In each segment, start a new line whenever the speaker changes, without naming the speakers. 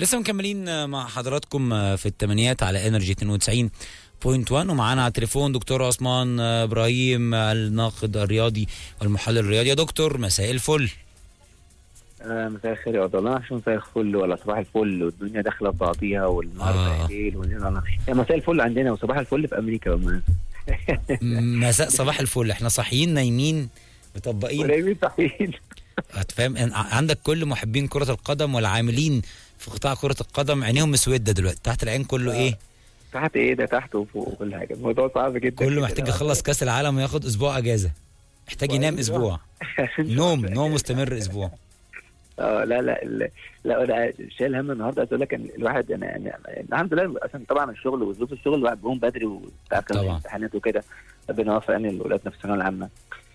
لسه مكملين مع حضراتكم في الثمانيات على انرجي 92.1 ومعانا على التليفون دكتور عثمان ابراهيم الناقد الرياضي والمحلل الرياضي. يا دكتور مساء الفل.
مساء الخير يا الله. شو مساء الفل ولا صباح الفل والدنيا داخله في بعضيها والنهارده ليل مساء الفل عندنا وصباح الفل في امريكا.
مساء صباح الفل. احنا صاحيين نايمين مطبقين
صاحيين.
هتفهم عندك كل محبين كرة القدم والعاملين في قطاع كرة القدم عينيهم مسودة دلوقتي تحت العين كله ايه؟
تحت ايه ده؟ تحت وفوق وكل حاجة. الموضوع صعب جدا.
كله محتاج يخلص كاس العالم وياخد اسبوع اجازة. محتاج ينام اسبوع. نوم مستمر اسبوع.
لا انا شايل هم النهارده. عايز اقول لك ان الواحد انا الحمد لله عشان طبعا الشغل وظروف الشغل الواحد بيقوم بدري وبتاع امتحانات وكده. ربنا يوفق ان اولادنا في الثانويه العامه.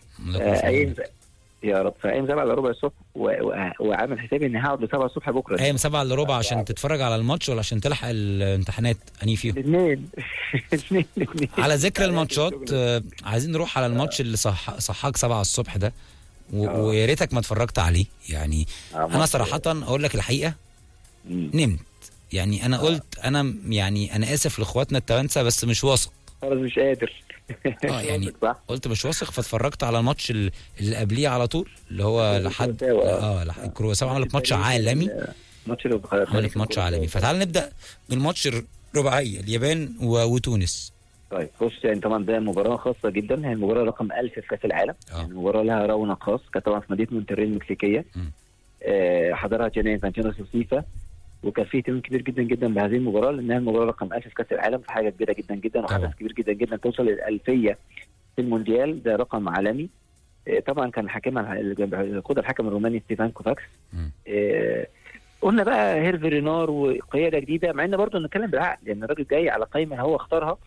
يا رب. فايام 7 الا ربع الصبح وعامل حسابي اني هقعد ل 7 الصبح بكره.
ايام 7 الا ربع عشان تتفرج على الماتش ولا عشان تلحق الامتحانات؟ انهي فيهم؟
الاثنين.
على ذكر الماتشات عايزين نروح على الماتش اللي صحاك 7 الصبح ده ويا ريتك ما اتفرجت عليه. يعني انا صراحه اقول لك الحقيقه نمت. يعني انا قلت انا اسف لاخواتنا التوانسه بس مش واثق
خلاص مش قادر.
يعني قلت مش واثق فاتفرجت على الماتش اللي قبليه على طول اللي هو لحد الكرواساو عملت ماتش عالمي. عملت ماتش عالمي. فتعال نبدا بالماتش الرباعيه اليابان وتونس.
طيب بص يعني طبعا ده مباراه خاصه جدا. هي المباراه رقم 1000 في كاس العالم. يعني مباراه لها رونق خاص. كانت طبعا في مدينه مونتري المكسيكيه. حضرها جاني انفانتينو فيفا وكان في اهتمام كبير جدا جدا بهذه المباراه لانها المباراه رقم 1000 في كاس العالم. في حاجه كبيره جدا جدا وحدث كبير جدا جدا توصل للألفية في المونديال. ده رقم عالمي. طبعا كان حكمها القود الحكم الروماني ستيفان كوفاكس. قلنا بقى هيرفي رينار وقياده جديده مع ان برضه نتكلم بالعقل لان الراجل جاي على قائمه هو اختارها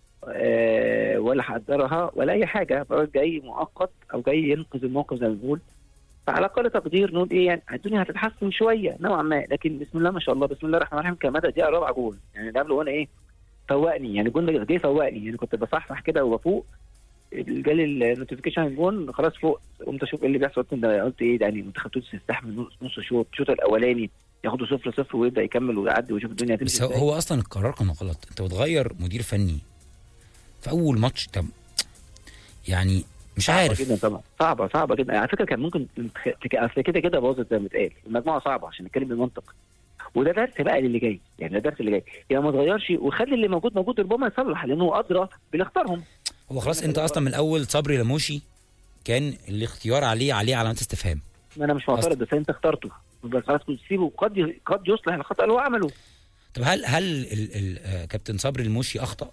ولا حضرها ولا اي حاجه. الراجل جاي مؤقت او جاي ينقذ الموقف زي ما بنقول. فعلى اقل تقدير نقول ايه يعني الدنيا هتتحسن شويه نوعا ما. لكن بسم الله ما شاء الله بسم الله الرحمن الرحيم كمدى الدقيقه الرابعه جول. يعني اللي قبله وانا ايه فوقني. يعني الجول ده جه فوقني. يعني كنت بصحصح كده وبفوق جالي النوتيفيكيشن الجون خلاص فوق. قمت اشوف ايه اللي بيحصل. قلت ايه ده يعني منتخب تونس يستحمل نص الشوط الاولاني ياخدوا 0-0 ويبدا يكمل ويعدي ويشوف الدنيا
هتمشي. بس هو اصلا القرار كان غلط. انت بتغير مدير فني في اول ماتش. طب يعني مش عارف.
صعبة جدا طبعا. صعبة جدا. على فكرة كان ممكن اصل كده باظت زي ما اتقال. المجموعة صعبة عشان نتكلم بالمنطق. وده درس بقى للي جاي. يعني ده درس اللي جاي. يعني ما تغيرش وخلي اللي موجود ربما يصلح لانه ادرى باللي اختارهم.
هو خلاص انت اصلا من الاول صبري لموشي كان الاختيار عليه علامات استفهام.
ما انا مش معترض بس انت اخترته. بس خلاص كنت تسيبه قد يصلح الخطأ اللي هو عمله.
طب هل كابتن صبري الموشي اخطأ؟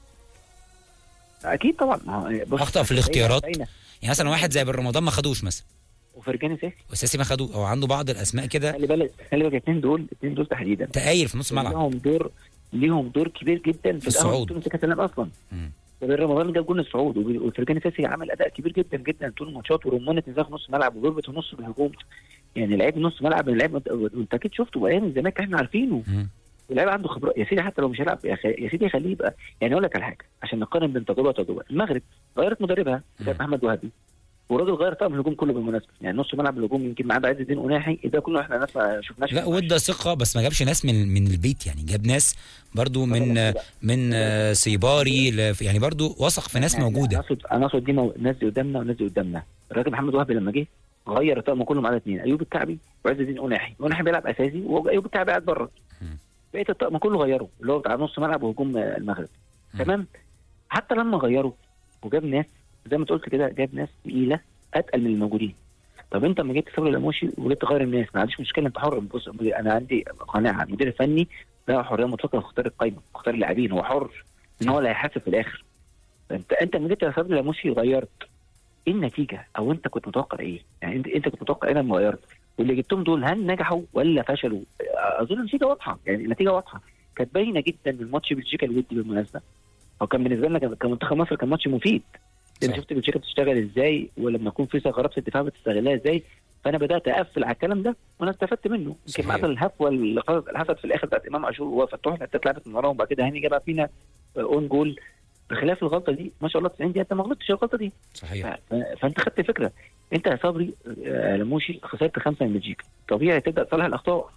اكيد طبعا.
اخطأ في الاختيارات. يعني مثلا واحد زي بن رمضان ما خدوش مثلا.
وفرجاني
وساسي ما خدوه او عنده بعض الاسماء كده.
خلي بالك الاثنين دول تحديدا
تقايل في نص الملعب.
ليهم دور كبير جدا في
الصعود
في كاس العالم اصلا. بن رمضان جاب جول الصعود وفرجاني ساسي عمل اداء كبير جدا جدا طول الماتشات ورمانه نزاع في نص الملعب وضربه النص بالهجوم. يعني لعيب نص ملعب وانت اكيد شفته ايام الزمالك احنا عارفينه. واللاعب عنده خبرات يا سيدي. حتى لو مش هيلعب يا سيدي خليه يبقى. يعني اقول لك على حاجه عشان نقارن بين تجربه وتجربه. المغرب غيرت مدربها كابتن محمد وهبي والراجل غير طقم الهجوم كله بالمناسبه. يعني نص ملعب الهجوم يمكن ما عدا عز الدين قناحي ده كله احنا ناس ما شفناش.
لا وده ثقه بس ما جابش ناس من البيت. يعني جاب ناس برضو من سيباري يعني برضو وثق في ناس موجوده.
انا اقصد دي الناس دي قدامنا والناس دي قدامنا. الراجل محمد وهبي لما جه غير الطقم كله ما عدا اثنين ايوب الكعبي وعز الدين قناحي بيلعب اساسي وايوب الكعبي قاعد بره. بقيه الطقم كله غيره اللي هو بتاع نص ملعب وهجوم المغرب. تمام. حتى لما غيروا وجاب ناس زي ما انت قلت كده جاب ناس ثقيله اتقل من الموجودين. طب انت لما جيت تصبر لموشي وجيت تغير الناس ما عنديش مشكله. انت حر. بص انا عندي قناعه المدير الفني له حريه مطلقه في اختيار القائمه اختيار اللاعبين. هو حر ان هو اللي هيحاسب في الاخر. انت لما جيت تصبر لموشي غيرت ايه النتيجه او انت كنت متوقع ايه؟ يعني انت كنت متوقع ايه لما غيرت؟ واللي جبتهم دول هل نجحوا ولا فشلوا؟ اظن النتيجه واضحه. يعني النتيجه واضحه كانت باينه جدا من ماتش بلجيكا الودي بالمناسبه. هو كان بالنسبه لنا كمنتخب مصر كان ماتش مفيد. انت شفت بلجيكا بتشتغل ازاي ولما يكون في ثغرات في الدفاع بتستغلها ازاي. فانا بدات اقفل على الكلام ده وانا استفدت منه. يمكن مثلا الهفوه اللي حصلت في الاخر بتاعت امام عاشور وفتوح اتلعبت من وراهم وبعد كده هاني جاب فينا اون جول. بخلاف الغلطه دي ما شاء الله 90 دقيقه انت ما غلطتش الغلطه دي.
صحيح.
فانت خدت فكره. انت يا صبري لموشي خسرت 5 من بلجيكا. طبيعي تبدا تصلح الاخطاء.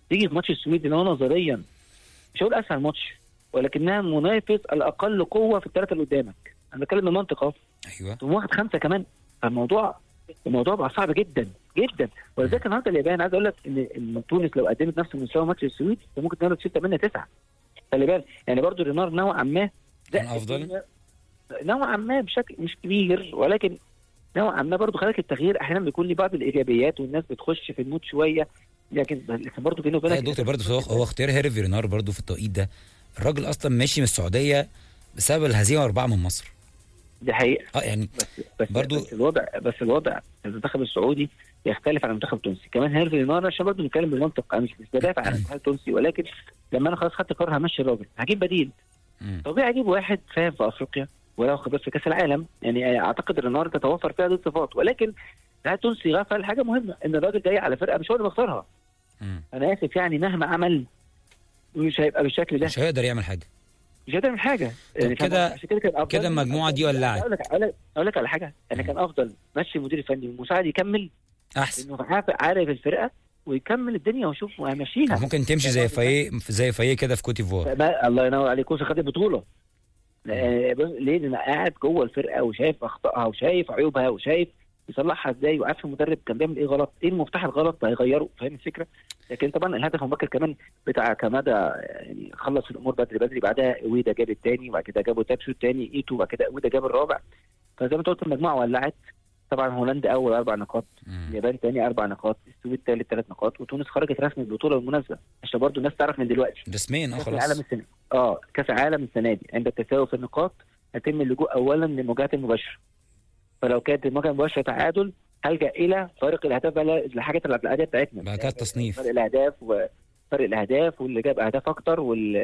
تيجي في ماتش السويد اللي هو نظريا مش هقول اسهل ماتش، ولكنها منافس الاقل قوه في الثلاثه اللي قدامك، انا بتكلم بمنطق اهو.
ايوه
تقوم واخد 5 كمان، فالموضوع بقى صعب جدا جدا. ولذلك النهارده اليابان عايز اقول لك ان تونس لو قدمت نفس مستوى ماتش السويد ممكن تقدر تشيل 8-9. خلي بالك يعني برضو رينار نوعا ما
كان افضل
نوعا ما بشكل مش كبير، ولكن نوعا ما برضو خلك التغيير احيانا بيكون ليه بعض الايجابيات والناس بتخش في المود شويه، لكن برضو بينه وبينك
يا دكتور برضو هو اختيار هيرفي رينار برضو في التوقيت ده. الراجل اصلا ماشي من السعوديه بسبب الهزيمه 4 من مصر.
دي حقيقه.
يعني
بس
برضو
الوضع المنتخب السعودي يختلف عن المنتخب التونسي كمان. هيرفي رينار عشان برضو نتكلم بالمنطق، انا مش بدافع عن المنتخب التونسي، ولكن لما انا خلاص خدت قرار همشي الراجل هجيب بديل. طبيعي اجيب واحد فاهم في افريقيا وله خبرات في كاس العالم، يعني اعتقد رينار تتوفر فيها هذه الصفات. ولكن الاتحاد التونسي غفل حاجه مهمه، ان الراجل جاي على فرقه مش هو اللي مختارها. انا اسف يعني مهما عمل مش هيبقى بالشكل ده،
مش هيقدر يعمل حاجه،
مش هيقدر يعمل حاجه.
يعني كده المجموعه دي ولعت.
اقول لك على حاجه، انا كان افضل مشي المدير الفني والمساعد يكمل
احسن،
انه عارف الفرقه ويكمل الدنيا ويشوف وهيمشيها.
ممكن تمشي زي فايه كده في كوت ديفوار.
الله ينور عليك، كوسه خد البطوله. ليه؟ لان قاعد جوه الفرقه وشايف اخطائها وشايف عيوبها وشايف يصلحها ازاي، وعارف المدرب كان بيعمل ايه غلط، ايه المفتاح الغلط هيغيره، فاهم الفكره؟ لكن طبعا الهدف المبكر كمان بتاع كمادة يعني خلص الامور بدري، بعدها ويدا جاب الثاني وبعد كده جابوا تاكسو الثاني ايتو وبعد كده ويدا جاب الرابع. فزي ما انت قلت المجموعه ولعت. طبعا هولندا اول 4 نقاط، اليابان ثاني 4 نقاط، السويد ثالث 3 نقاط، وتونس خرجت رسمي البطوله بالمناسبه عشان برضو الناس تعرف من دلوقتي
رسميا خلاص.
كاس العالم السنه كاس العالم السنه دي عند التساوي في النقاط يتم اللجوء اولا للمواجهات المباشره. فلو كانت المواجهه المباشره تعادل هلجا الى فارق الاهداف بقى الحاجات العاديه بتاعتنا
بقى كده التصنيف
فرق الاهداف واللي جاب اهداف اكتر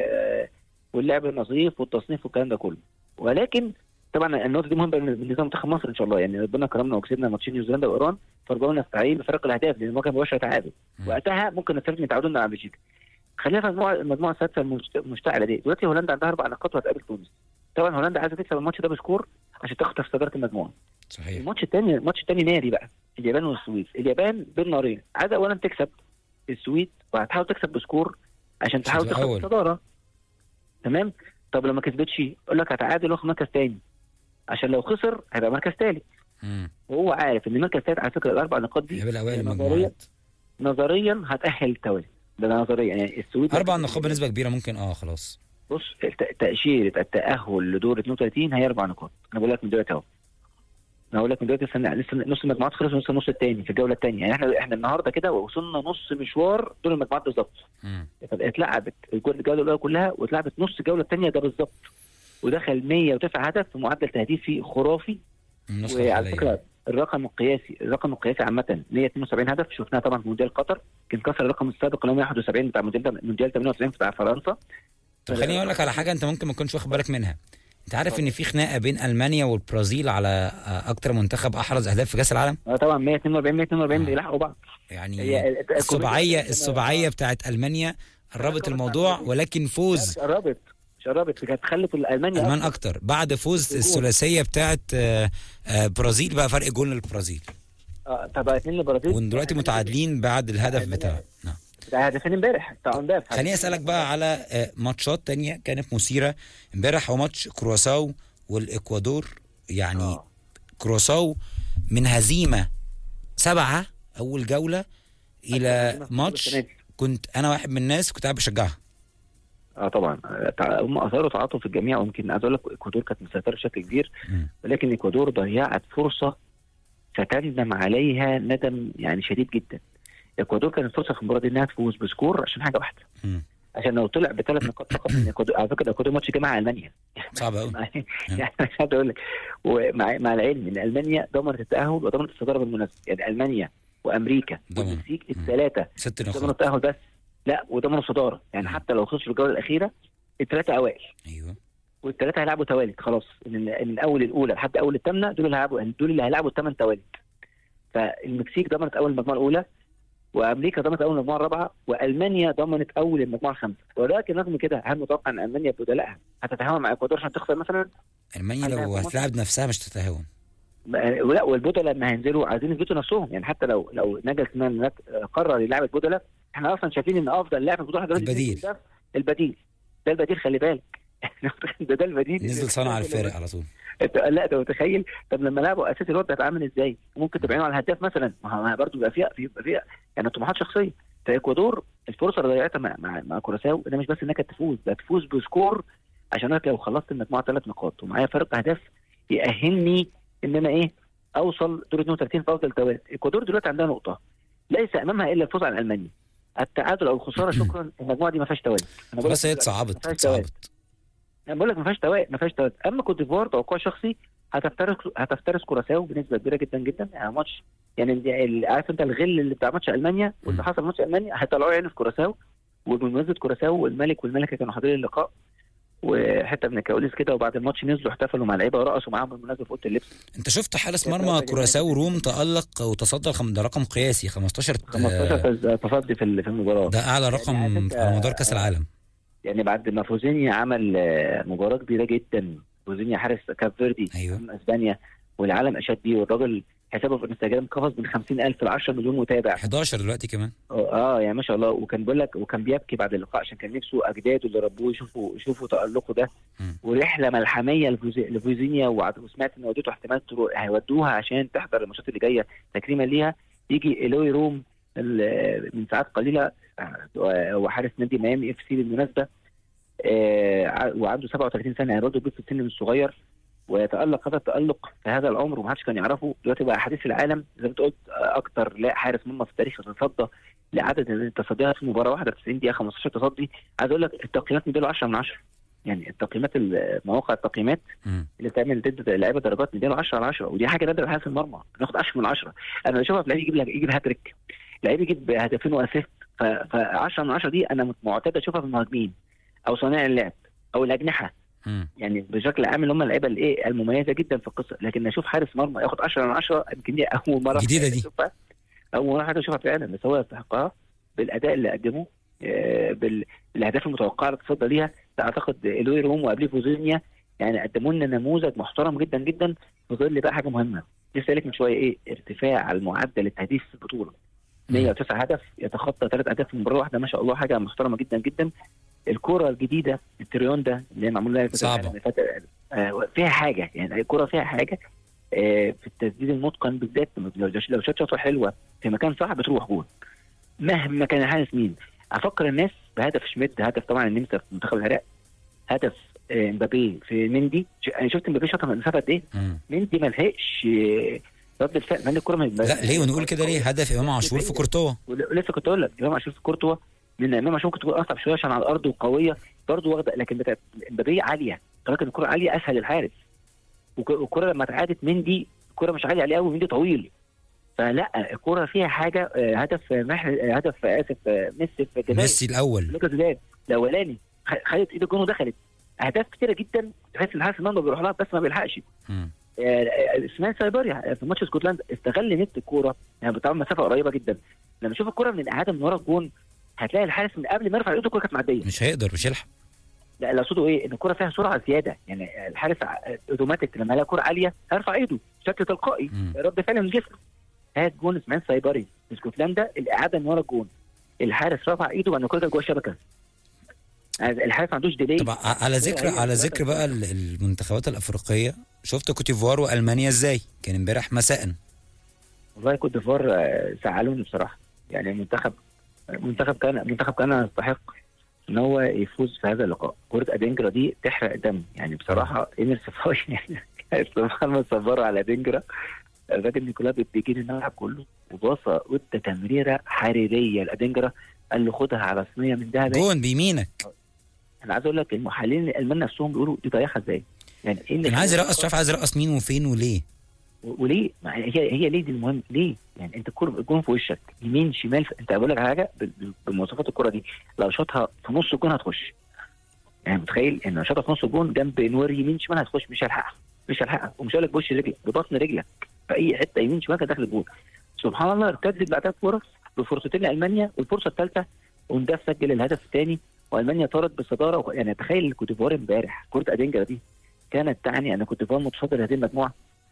واللعب النظيف والتصنيف والكلام ده كله. ولكن طبعا النقطه دي مهمه بالنسبه لمنتخب مصر ان شاء الله، يعني ربنا كرمنا وكسبنا ماتشين نيوزيلندا وايران فرجعنا نستعين بفرق الاهداف لان المواجهه مباشره تعادل. وقتها ممكن نستفيد تعادلنا مع بلجيكا. خلينا في المجموعه السادسه المشتعله دي. دلوقتي هولندا عندها 4 نقاط وهتقابل تونس. طبعا هولندا عايزه تكسب الماتش ده بسكور عشان تخطف صداره المجموعه.
صحيح.
الماتش الثاني ناري بقى، اليابان والسويد. اليابان بين نارين، عايزه اولا تكسب السويد وهتحاول تكسب بسكور عشان تحاول تاخد الصداره. تمام. طب لو ما كسبتش يقول لك هتعادل واخد مركز ثاني عشان لو خسر هيبقى مركز ثالث. وهو عارف ان المركز الثالث على فكره ال4 نقاط دي نظريا هتاهل التوالي. ده نظريا يعني السويد
4 نقاط بنسبه كبيره ممكن خلاص.
بص تاشيره التاهل لدور 32 هي 4 نقاط. انا بقول لك من دلوقتي اهو، انا هقول لك من دلوقتي لسه نص المجموعات خلص ونص النص الثاني في الجوله الثانيه. يعني احنا النهارده كده وصلنا نص مشوار دور المجموعات بالظبط. اتلعبت الجوله الاولى كلها واتلعبت نص الجوله الثانيه ده بالظبط، ودخل 109 هدف في معدل تهديفي خرافي. وعلى فكره الرقم القياسي عامه 172 هدف شفناها طبعا في مونديال قطر، كان كسر الرقم السابق اللي هو 171 بتاع مونديال 98 بتاع فرنسا.
طب خليني اقول لك على حاجه انت ممكن ما تكونش واخد بالك منها. انت عارف ان في خناقه بين المانيا والبرازيل على اكتر منتخب احرز اهداف في كاس العالم؟
طبعا 142 بيلحقوا بعض.
يعني السباعيه بتاعت المانيا قربت الموضوع، ولكن فوز
قربت كانت خلت الالمان
اكتر بعد فوز الثلاثيه بتاعت برازيل بقى فرق جول للبرازيل.
طب 2 للبرازيل
ودلوقتي متعادلين بعد الهدف بتاعه. نعم.
ده هدفين امبارح بتاع انداف.
خليني اسالك بقى على ماتشات تانية كانت مثيره امبارح. هو ماتش كرواساو والاكوادور. يعني كرواساو من هزيمه 7 اول جوله الى ماتش كنت انا واحد من الناس كنت قاعد بشجعها.
طبعا هم اثاروا تعاطف الجميع، ويمكن عايز اقول لك الاكوادور كانت مسيطره بشكل كبير، ولكن الاكوادور ضيعت فرصه ستندم عليها ندم يعني شديد جدا. الاكوادور كانت فرصه في المباراه دي انها تفوز بسكور عشان حاجه واحده، عشان لو طلع ب3 نقاط فقط من الاكوادور. على فكره الاكوادور ماتش جه مع المانيا
صعب قوي
يعني مش عايز اقول لك. ومع العلم ان المانيا ضمنت التاهل وضمنت الصداره بالمناسبه، يعني المانيا وامريكا والمكسيك الثلاثه
6 نقاط
ضمنوا التاهل بس لا وضمنوا الصداره. يعني حتى لو خسروا الجوله الاخيره الثلاثه اوائل.
ايوه.
والثلاثه هيلعبوا توالت خلاص، من اول الاولى لحد اول الثامنه دول اللي هيلعبوا الثمان توالت. فالمكسيك ضمنت اول المجموعه الاولى، وامريكا ضمنت اول المجموعه الرابعه، والمانيا ضمنت اول المجموعه الخامسه. ولكن رغم كده هل متوقع ان المانيا بدلائها هتتهاون مع الاكوادور عشان تخسر مثلا؟
المانيا لو هتلعب نفسها مش تتهاون.
لا والبودلة لما هينزلوا عايزين يثبتوا نفسهم، يعني حتى لو نجلسمان قرر يلعب البودلة، احنا اصلا شايفين ان افضل لاعب في البطوله دلوقتي البديل. ده البديل، خلي بالك. ده البديل
نزل صنع الفارق على طول.
لا ده متخيل، طب لما لعبوا اساسي الواد ده هيتعامل ازاي؟ ممكن تبعينه على الهداف مثلا، ما هو برضه بيبقى فيها يعني طموحات شخصيه. فاكوادور الفرصه اللي ضيعتها مع كوراساو ده مش بس انك تفوز، ده تفوز بسكور، عشان لو خلصت المجموعه 3 نقاط ومعايا فرق اهداف يأهلني ان انا اوصل دور 32 في افضل توازن. اكوادور دلوقتي عندها نقطه ليس امامها الا الفوز على المانيا، التعادل او الخساره شكرا، المجموعه دي ما فيهاش توازن.
بس هي اتصعبت.
انا بقول لك ما فيهاش توازن. اما كوت ديفوار توقع شخصي هتفترس كوراساو بنسبه كبيره جدا جدا، يعني ماتش، يعني عارف انت الغل اللي بتاع ماتش المانيا واللي حصل ماتش المانيا هيطلعوه يعني في كوراساو. وبمناسبه كوراساو والملكه كانوا حاضرين اللقاء، وحته من الكواليس كده، وبعد الماتش نزلوا احتفلوا مع اللعيبه ورقصوا معاهم بالمناسبه في اوضه اللبس.
انت شفت حارس مرمى كوراساو روم تألق وتصدى، ده رقم قياسي 15
تصدي في المباراه،
ده اعلى رقم يعني على مدار كاس العالم.
يعني بعد ما فوزينيا عمل مباراه كبيره جدا، فوزينيا حارس كاب فيردي من اسبانيا والعالم اشاد بيه، والراجل حسابه في انستجرام قفز من 50,000 ل 10 مليون متابع،
11 دلوقتي كمان.
يعني ما شاء الله. وكان بيقول لك، وكان بيبكي بعد اللقاء عشان كان نفسه اجداده اللي ربوه يشوفوا تألقه ده. ورحله ملحميه لفوزينيا، وسمعت ان وديته احتمال هيودوها عشان تحضر الماتشات اللي جايه تكريما ليها. يجي إلوي روم من ساعات قليله، وحارس نادي ميامي اف سي بالمناسبه، وعنده 37 سنه، يعني برضه في السن مش صغير، ويتألق هذا التألق في هذا العمر ومحدش كان يعرفه. دلوقتي بقى حديث العالم زي ما انت قلت، اكتر لا حارس مرمى في التاريخ يتصدى لعدد التصديات في مباراه واحده 90 دقيقه 15 تصدي. عايز اقول لك التقييمات مديله 10 من 10، يعني التقييمات مواقع التقييمات اللي بتعمل ضد اللعيبه درجات مديله 10 من 10، ودي حاجه نادره في حارس المرمى ناخد 10 من 10. انا بشوفها في لعيب يجيب هاتريك، لعيب يجيب هدفين واسيست، ف10 من 10 دي انا معتاد اشوفها في المهاجمين او صانع اللعب او الاجنحه، يعني بشكل عام اللي هم اللعيبه المميزه جدا في القصه. لكن اشوف حارس مرمى ياخد 10 من 10 يمكن دي اول مره
جديده دي،
اول مره اشوفها فعلا، بس هو يستحقها بالاداء اللي قدمه، بالاهداف المتوقعه اللي تصدى ليها. اعتقد إلوي روم وقبليه فوزينيا يعني قدموا لنا نموذج محترم جدا جدا، في ظل بقى حاجه مهمه لسه قايل لك من شويه، ارتفاع المعدل التهديف في البطوله، 109 هدف، يتخطى 3 اهداف في مباراه واحده، ما شاء الله حاجه محترمه جدا جدا. الكرة الجديدة التريون ده اللي معمول لها
صعبة،
فيها حاجة، يعني الكرة فيها حاجة في التسديد المتقن بالذات. لو شاطة حلوة في مكان صح بتروح جول مهما كان الحارس مين. افكر الناس بهدف شميت، هدف طبعا النمسا في منتخب العراق، هدف مبابي في مندي. انا شفت مبابي شاطها من مسافه قد ايه، مندي ما لحقش رد الفعل، من الكرة
لا ليه ونقول كده ليه؟ هدف امام عاشور في كورتوا،
لسه كنت اقول لك امام عاشور في كورتوا، من امام عاشور كنت اصعب شويه عشان على الارض وقويه برضه واخده، لكن بتاعت مبابي عاليه، لكن الكره عاليه اسهل الحارس. والكره لما اتعادت مندي الكره مش عاليه عليه قوي، مندي طويل، فلا الكره فيها حاجه. هدف اسف
ميسي
الاولاني خدت ايد الجون ودخلت. اهداف كتيره جدا تحس ان حارس المرمى بيروح لها بس ما بيلحقش. اسماعيل سايبري في ماتش اسكتلندا استغل نت الكوره، يعني بتعمل مسافه قريبه جدا. لما اشوف الكوره من الاعاده من ورا الجون هتلاقي الحارس من قبل ما يرفع ايده الكوره كانت معديه،
مش هيقدر، مش يلحق.
لا اللي اقصده ان الكوره فيها سرعه زياده، يعني الحارس اوتوماتيك لما يلاقي كوره عاليه هيرفع ايده بشكل تلقائي، رد فعل من الجسم. هات جون اسماعيل سايبري في اسكتلندا، الاعاده من ورا الجون الحارس رفع ايده وان الكوره جوه الشبكه، الحارس ما عندوش ديلي.
طب على ذكر بقى المنتخبات الافريقيه، شفت كوت ديفوار والمانيا ازاي؟ كان امبارح مساء.
والله كوت ديفوار زعلوني بصراحه، يعني المنتخب كان يستحق ان هو يفوز في هذا اللقاء. كره ادينجرا دي تحرق دم، يعني بصراحه ايمير سفاي محمد صبره على ادينجرا، الراجل نيكولا بيجي الملعب كله وباصه وده تمريره حريريه لادينجرا، قال له خدها على صينيه من ذهب
جون بيمينك.
انا عايز اقول لك المحللين الالمان نفسهم بيقولوا دي ضيعها ازاي، يعني ايه اللي
كان عايز يرقص، مش عارف عايز يرقص مين وفين وليه
هي ليه دي المهم ليه؟ يعني انت الجون في وشك يمين شمال، انت بقول لك حاجه بمواصفات الكره دي لو شاطها في نص الجون هتخش، يعني متخيل ان لو شاطها في نص الجون جنب نور يمين شمال هتخش، مش هلحقها ومش هقول لك بوش رجلك ببطن رجلك في اي حته يمين شمال كانت داخل الجون. سبحان الله ارتدت بعدها فرص بفرصتين لالمانيا، والفرصه الثالثه ونداف سجل الهدف الثاني والمانيا طارت بالصداره. يعني تخيل كوت ديفوار امبارح كره ادينجرا دي كانت تعني ان كوت ديفوار متصدر هذه المجموعه.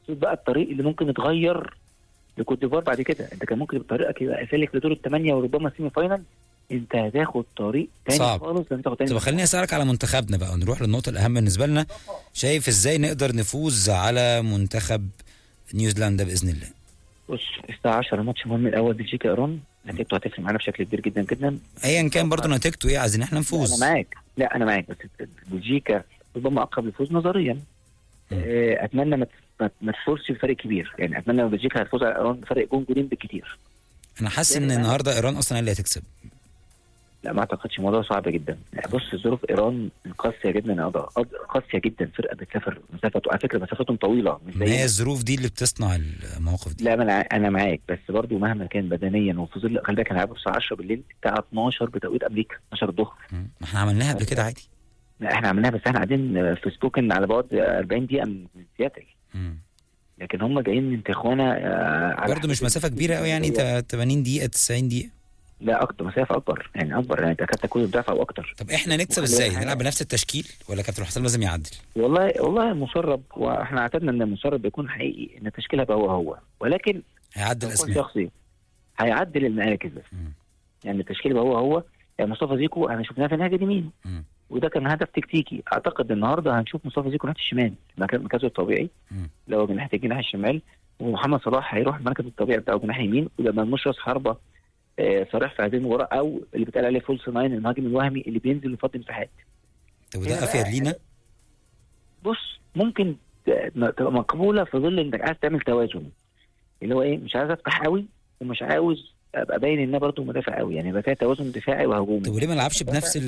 شوف بقى الطريق اللي ممكن يتغير لكوت ديفوار بعد كده. انت كان ممكن طريقك يبقى سالك لدور الثمانيه وربما سيمي فاينل، انت هتاخد طريق تاني
صعب
خالص. انت تاخد تاني.
طب خليني اسالك على منتخبنا بقى، ونروح للنقطه الاهم بالنسبه لنا. شايف ازاي نقدر نفوز على منتخب نيوزيلندا باذن الله؟
بص الساعه 10 ماتش مهم الاول بلجيكا ايران، نتيجته هتفرق معانا بشكل كبير جدا جدا
ايا كان برضه نتيجته ايه، عايزين احنا نفوز.
انا معاك، لا انا معاك، بس بلجيكا ربما اقرب للفوز نظريا. اتمنى ما تفوزش بفرق كبير، يعني اتمنى بلجيكا هتفوز على ايران بفرق جولين بالكتير.
انا حاسس ان النهارده ايران اصلا اللي هتكسب.
لا ما اعتقدش، الموضوع صعب جدا. بص ظروف ايران قاسيه جدا، قاسيه جدا. فرقه بتسافر مسافه، وعلى فكره مسافتهم طويله، مش
ما هي الظروف دي اللي بتصنع المواقف دي.
لا انا معاك، بس برضو مهما كان بدنيا وفي ظل، خلي بالك هنلعبوا الساعه 10 بالليل، الساعه 12 بتوقيت امريكا 12 الظهر.
ما احنا عملناها قبل كده عادي.
لا احنا عملناها، بس احنا قاعدين في سبوكن على بعد 40 دقيقه من سياتل. لكن هم جايين من تخوانا
برضه مش مسافه كبيره قوي يعني، 80 دقيقه 90 دقيقه.
لا اكتر، مسافه اكبر يعني، اكبر يعني، تكاد تكون الضعف او اكتر.
طب احنا نكسب ازاي؟ نلعب بنفس التشكيل ولا كابتن حسام لازم يعدل؟
والله المسرب، واحنا اعتدنا ان المسرب بيكون حقيقي ان التشكيل هيبقى هو، ولكن
هيعدل اسماء
شخصي، هيعدل المراكز بس. يعني التشكيل يبقى هو يعني مصطفى زيكو احنا شفناه في الناحيه اليمين، وده كان هدف تكتيكي. اعتقد النهارده هنشوف مصطفى زيكو ناحيه الشمال، مركزه الطبيعي اللي هو جناح الجناح الشمال، ومحمد صلاح هيروح المركز الطبيعي بتاعه جناح يمين، ولما مش راس حربه صريح في هذه المباراه، او اللي بيتقال عليه فولس ناين، المهاجم الوهمي اللي بينزل يفضي مساحات.
طب وده افيد لينا؟
بص ممكن تبقى مقبوله في ظل انك عايز تعمل توازن، اللي هو ايه، مش عايز افتح قوي ومش عاوز ابقى باين ان انا برضه مدافع قوي، يعني يبقى فيها توازن دفاعي وهجومي.
طب وليه ما نلعبش بنفس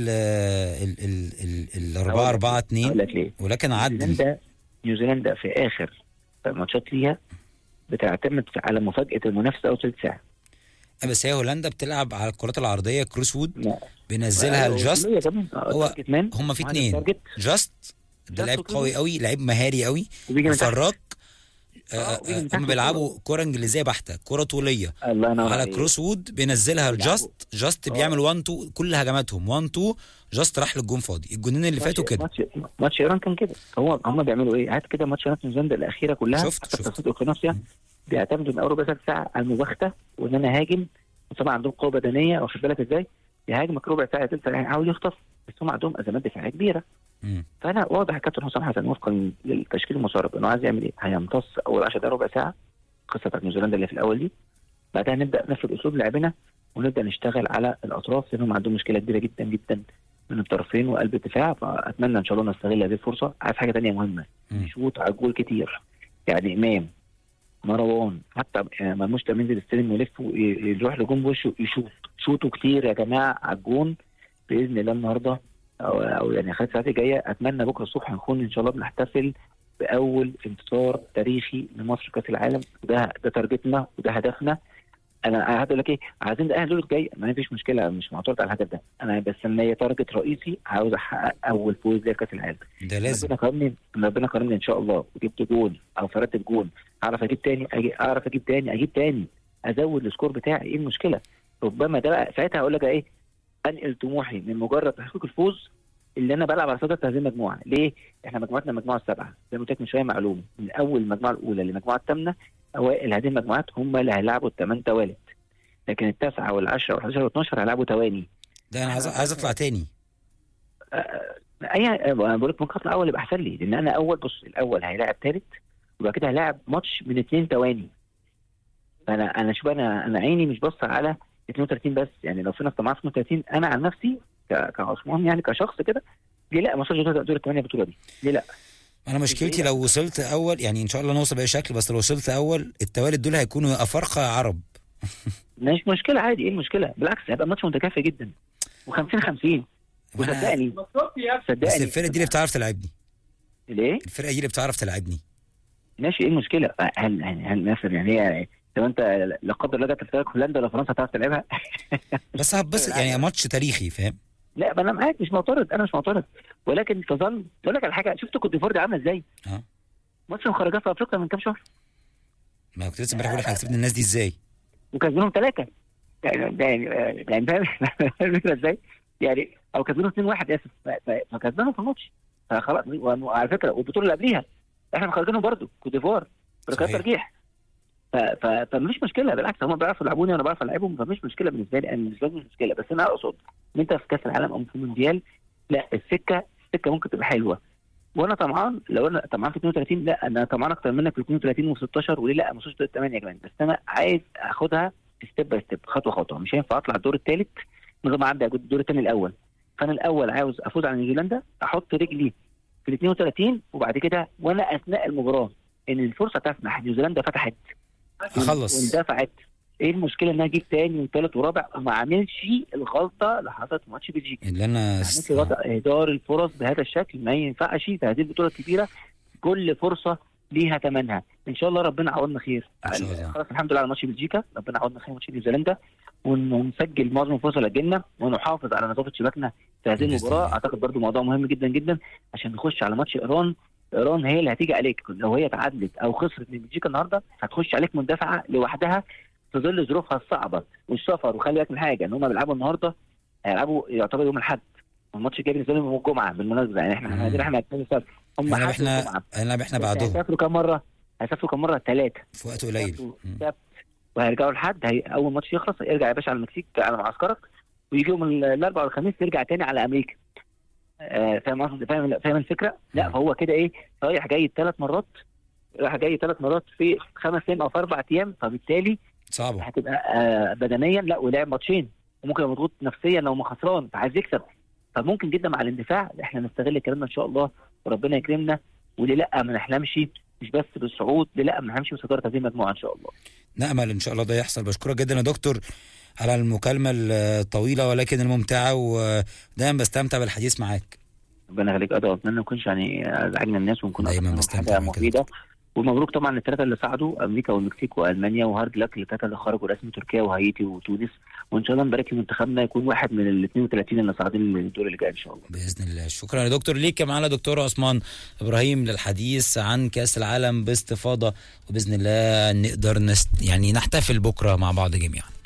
ال 4-4-2 ولكن عدل؟
نيوزيلندا في اخر ماتشات ليها بتعتمد على مفاجاه المنافسه اول ثلث ساعه.
بس هي هولندا بتلعب على الكرات العرضيه كروس وود، بينزلها الجاست. هو هم في اثنين، جاست ده لعيب قوي قوي، لعيب مهاري قوي، وفراك. هم بيلعبوا كرة انجليزيه بحته، كرة طوليه على كروس وود، بينزلها الجاست بيعمل 1 2 كل هجماتهم 1 2 جاست راح للجون فاضي. الجونين اللي فاتوا كده،
ماتش ايران كان كده. هم بيعملوا ايه؟ هات كده ماتش نيوزيلندا الاخيره كلها،
شفت
اوكرانيا بيعتمدوا من اول ربع ساعه على المباغته، وان انا هاجم. طبعا عندهم قوه بدنيه، واخد بالك ازاي؟ يهاجمك ربع ساعه ثلث ساعه، يعني عاوز يخطف، بس هم عندهم ازمات دفاعيه كبيره. فانا واضح الكابتن حسام حسن وفقا للتشكيل المسرب انه عايز يعمل ايه؟ هيمتص اول 10 دقائق ربع ساعه القصه بتاعت نيوزيلندا اللي في الاول دي، بعدها نبدا نفرض اسلوب لعبنا ونبدا نشتغل على الاطراف، لانهم عندهم مشكله كبيره جدا جدا من الطرفين وقلب الدفاع. فاتمنى ان شاء الله نستغل هذه الفرصه. عايز حاجه ثانيه مهمه، نشوط على الجول كتير، يعني امام مروان حتى مرموش ينزل يستلم ويلف ويروح لجون بوشه شوطوا كتير يا جماعه على الجون باذن الله النهارده، او يعني خلال الساعات الجايه. اتمنى بكره الصبح نكون ان شاء الله بنحتفل باول انتصار تاريخي لمصر في كاس العالم. ده تارجتنا وده هدفنا. انا هقول لك ايه، عايزين ده اهلي الجاي، ما فيش مشكله، مش معترض على الهدف ده، انا بس ان هي تارجت رئيسي، عاوز احقق اول فوز لكاس العالم.
ده لازم.
ربنا كرمني ان شاء الله وجبت جول او فردت الجول، اعرف اجيب تاني، ازود السكور بتاعي، ايه المشكله؟ ربما ده بقى ساعتها هقول لك ايه، انقل طموحي من مجرد تحقيق الفوز اللي انا بلعب على صدر هذه المجموعه. ليه؟ احنا مجموعتنا المجموعه السبعه، زي ما قلت لك من شويه معلومه، من اول المجموعه الاولى للمجموعه الثامنه، اوائل هذه المجموعات هم اللي هيلعبوا الثمان توالت، لكن التاسعه والعشره وال11 وال12 هيلعبوا تواني.
ده انا عايز اطلع تاني.
انا بقول لك ممكن اطلع اول يبقى احسن لي، لان انا اول، بص الاول هيلاعب ثالث، وبعد كده هيلاعب ماتش من 2 تواني. فانا شوف، انا عيني مش بص على 32 بس، يعني لو فينا طمعنا في 32 انا عن نفسي كعثمان يعني كشخص كده، ليه لا؟ ما وصلش دور الثمانيه البطوله دي، ليه لا؟
انا مشكلتي لو وصلت اول، يعني ان شاء الله نوصل باي شكل، بس لو وصلت اول التوالد دول هيكونوا افارقه عرب.
مش مشكله، عادي، ايه المشكله؟ بالعكس هيبقى ماتش متكافئ جدا، و50-50. وصدقني
بس الفرقه دي اللي بتعرف تلعبني.
ليه؟
الفرقه دي اللي بتعرف تلعبني.
ماشي، ايه المشكله؟ هل مثلا يعني هي لو انت لا قدر الله جت فرقه هولندا ولا فرنسا هتعرف تلعبها؟
بس يعني ماتش تاريخي، فاهم؟
لا انا معاك، مش معترض، ولكن تظل. اقول لك على حاجه، شفت كوت ديفوار دي عامله ازاي؟ ماتش مخرجات في افريقيا من كام شهر.
ما كنت لسه امبارح بقول لك هكسبنا الناس دي ازاي؟
وكسبناهم 3 يعني فاهم الفكره ازاي؟ يعني او كسبناهم 2-1 اسف، فكسبناهم في الماتش. فخلاص، وعلى فكره والبطوله اللي قبليها احنا مخرجينهم برضه كوت ديفوار، بركات ترجيح. فمش مشكله، بالعكس هم بيعرفوا يلعبوني وانا بعرف العبهم، فمش مشكله بالنسبه لي، انا بالنسبه لي مش مشكله. بس انا اقصد ان انت في كاس العالم او في المونديال، لا السكه ممكن تبقى حلوه، وانا طمعان. لو انا طمعان في 32، لا انا طمعان اكتر منك في 32 و16، وليه لا ما اوصلش 8 كمان. بس انا عايز اخدها ستيب باي ستيب، خطوه خطوه. مش هينفع اطلع الدور الثالث من غير ما اعدي الدور الثاني الاول. فانا الاول عاوز افوز على نيوزيلندا، احط رجلي في ال 32، وبعد كده وانا اثناء المباراه ان الفرصه تسمح، نيوزيلندا فتحت
اخلص
واندفعت، ايه المشكله ان انا اجيب ثاني وثالث ورابع وما اعملش الغلطه اللي حصلت في ماتش بلجيكا؟
اللي انا
اهدار الفرص بهذا الشكل ما ينفعش في هذه البطوله الكبيره. كل فرصه ليها ثمنها. ان شاء الله ربنا عوضنا خير. خلاص الحمد لله على ماتش بلجيكا، ربنا عوضنا خير ماتش نيوزيلندا، ونسجل معظم الفرص اللي جالنا، ونحافظ على نظافه شباكنا في هذه المباراه. اعتقد برضو موضوع مهم جدا جدا عشان نخش على ماتش ايران. ايران هي اللي هتيجي عليك لو هي تعادلت او خسرت من بلجيكا النهارده، هتخش عليك مندفعه لوحدها في ظل ظروفها الصعبه والسفر. وخلي بالك من حاجه، ان هم بيلعبوا النهارده، هيلعبوا يعتبر يوم الاحد، الماتش الجاي بالنسبه لهم يوم الجمعه بالمناسبه. يعني احنا
احنا بعدهم
هيسافروا كام مره؟ هيسافروا كام مره؟ 3
في وقت قليل،
وهيرجعوا لحد اول ماتش يخلص يرجع يا باشا على المكسيك على معسكرك، ويجي يوم الاربعاء والخميس يرجع تاني على امريكا. فاهم قصدي؟ فاهم الفكره؟ لا فهو كده ايه، رايح جاي 3 مرات، رايح جاي 3 مرات في 5 ايام او في 4 ايام، فبالتالي
صعبه
هتبقى بدنيا لا، ولعب ماتشين وممكن يبقى مضغوط نفسيا لو ما خسران فعايز يكسب. فممكن جدا مع الاندفاع احنا نستغل الكلام ان شاء الله وربنا يكرمنا. وليه لا ما نحلمش مش بس بالصعود، ليه لا ما نحلمش بصداره هذه المجموعه ان شاء الله.
نأمل ان شاء الله ده يحصل. بشكرك جدا يا دكتور على المكالمه الطويله ولكن الممتعه، ودايما بستمتع بالحديث معاك.
ربنا يخليك. اتمنى ما نكونش يعني ازعجنا الناس، ونكون
دايما بستمتع
مفيده. ومبروك طبعا للثلاثه اللي صعدوا، امريكا والمكسيك والمانيا، وهارد لك للثلاثه اللي خرجوا رسمي، تركيا وهايتي وتونس. وان شاء الله نبارك لمنتخبنا يكون واحد من ال 32 اللي صاعدين للدور اللي جاي ان شاء الله
باذن الله. شكرا يا دكتور ليك. معانا دكتور عثمان ابراهيم للحديث عن كاس العالم باستفاضه، وباذن الله نقدر يعني نحتفل بكره مع بعض جميعا.